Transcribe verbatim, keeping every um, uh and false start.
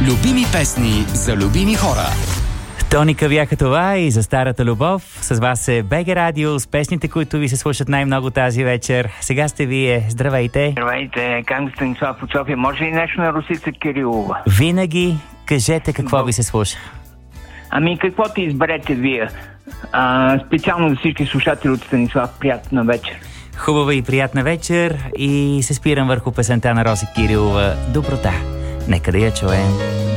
Любими песни за любими хора. Тоника бяха това и за старата любов. С вас е БГ Радио с песните, които ви се слушат най-много тази вечер. Сега сте вие. Здравейте! Здравейте, Канг Станислав от София. Може ли нещо на Росица Кирилова? Винаги кажете какво ви се слуша. Ами какво ти изберете вие? А, специално за всички слушатели от Станислав, приятна вечер. Хубава и приятна вечер и се спирам върху песента на Роси Кирилова «Доброта». Нека да я чуем.